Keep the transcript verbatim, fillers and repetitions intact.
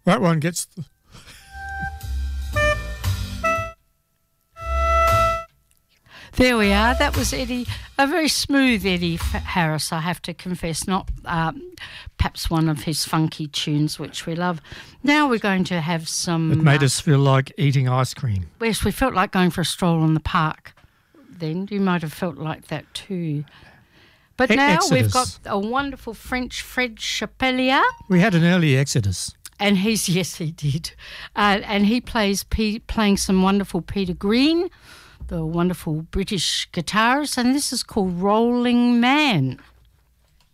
That one gets... The... There we are. That was Eddie, a very smooth Eddie Harris, I have to confess, not um, perhaps one of his funky tunes, which we love. Now we're going to have some... It made uh, us feel like eating ice cream. Yes, we felt like going for a stroll in the park then. You might have felt like that too. But E- now Exodus. we've got a wonderful French Fred Chapelier. We had an early Exodus. And he's, yes, he did. Uh, and he plays P- playing some wonderful Peter Green, the wonderful British guitarist, and this is called Rolling Man.